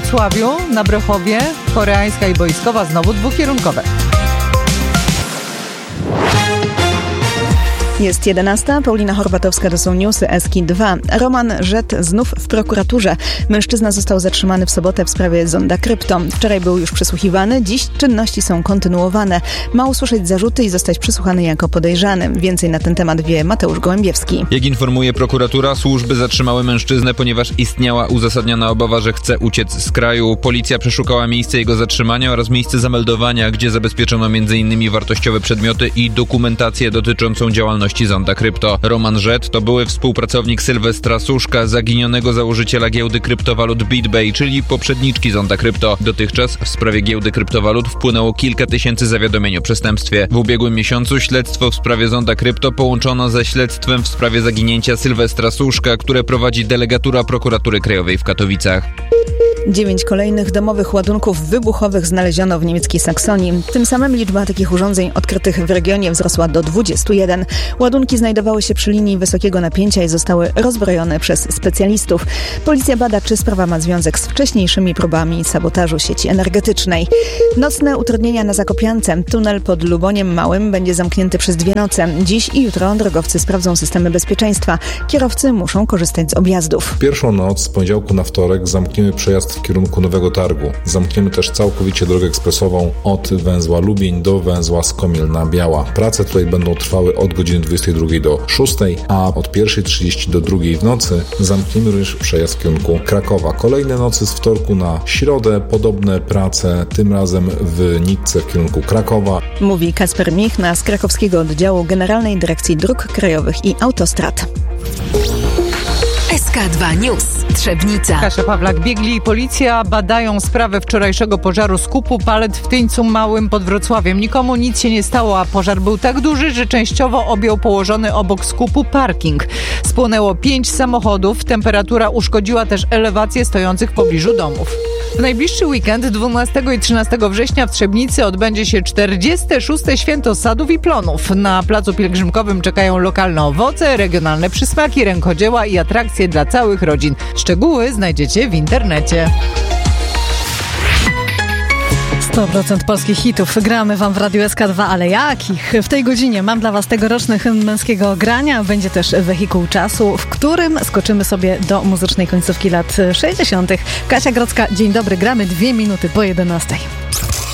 Wrocławiu, na Brochowie, koreańska i boiskowa znowu dwukierunkowe. Jest 11. Paulina Horwatowska, to są newsy Eski 2. Roman Żet znów w prokuraturze. Mężczyzna został zatrzymany w sobotę w sprawie zonda krypto. Wczoraj był już przesłuchiwany, dziś czynności są kontynuowane. Ma usłyszeć zarzuty i zostać przesłuchany jako podejrzany. Więcej na ten temat wie Mateusz Gołębiewski. Jak informuje prokuratura, służby zatrzymały mężczyznę, ponieważ istniała uzasadniona obawa, że chce uciec z kraju. Policja przeszukała miejsce jego zatrzymania oraz miejsce zameldowania, gdzie zabezpieczono m.in. wartościowe przedmioty i dokumentację dotyczącą działalności zonda krypto. Roman Żet to były współpracownik Sylwestra Suszka, zaginionego założyciela giełdy kryptowalut BitBay, czyli poprzedniczki zonda krypto. Dotychczas w sprawie giełdy kryptowalut wpłynęło kilka tysięcy zawiadomień o przestępstwie. W ubiegłym miesiącu śledztwo w sprawie zonda krypto połączono ze śledztwem w sprawie zaginięcia Sylwestra Suszka, które prowadzi delegatura Prokuratury Krajowej w Katowicach. 9 kolejnych domowych ładunków wybuchowych znaleziono w niemieckiej Saksonii. Tym samym liczba takich urządzeń odkrytych w regionie wzrosła do 21. Ładunki znajdowały się przy linii wysokiego napięcia i zostały rozbrojone przez specjalistów. Policja bada, czy sprawa ma związek z wcześniejszymi próbami sabotażu sieci energetycznej. Nocne utrudnienia na Zakopiance. Tunel pod Luboniem Małym będzie zamknięty przez 2 noce. Dziś i jutro drogowcy sprawdzą systemy bezpieczeństwa. Kierowcy muszą korzystać z objazdów. Pierwszą noc z poniedziałku na wtorek zamkniemy przejazd w kierunku Nowego Targu. Zamkniemy też całkowicie drogę ekspresową od węzła Lubień do węzła Skomielna Biała. Prace tutaj będą trwały od godziny 22 do 6, a od 1:30 do 2 w nocy zamkniemy również przejazd w kierunku Krakowa. Kolejne noce z wtorku na środę, podobne prace, tym razem w nitce w kierunku Krakowa. Mówi Kacper Michna z krakowskiego oddziału Generalnej Dyrekcji Dróg Krajowych i Autostrad. SK2 News. Trzebnica. Kasia Pawlak. Biegli i policja badają sprawę wczorajszego pożaru skupu palet w Tyńcu Małym pod Wrocławiem. Nikomu nic się nie stało, a pożar był tak duży, że częściowo objął położony obok skupu parking. Spłonęło 5 samochodów. Temperatura uszkodziła też elewacje stojących w pobliżu domów. W najbliższy weekend 12 i 13 września w Trzebnicy odbędzie się 46. Święto Sadów i Plonów. Na placu pielgrzymkowym czekają lokalne owoce, regionalne przysmaki, rękodzieła i atrakcje dla całych rodzin. Szczegóły znajdziecie w internecie. 100% polskich hitów gramy wam w Radiu SK2, ale jakich? W tej godzinie mam dla was tegoroczny hymn męskiego grania. Będzie też wehikuł czasu, w którym skoczymy sobie do muzycznej końcówki lat 60. Kasia Grodzka, dzień dobry, gramy 2 minuty po 11.